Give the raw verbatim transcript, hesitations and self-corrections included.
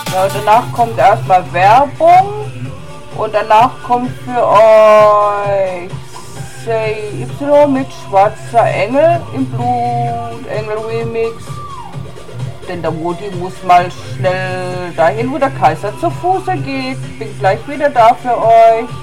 Ja, danach kommt erstmal Werbung und danach kommt für euch Say Y mit Schwarzer Engel im Blutengel Remix. Denn der Modi muss mal schnell dahin, wo der Kaiser zu Fuße geht. Bin gleich wieder da für euch.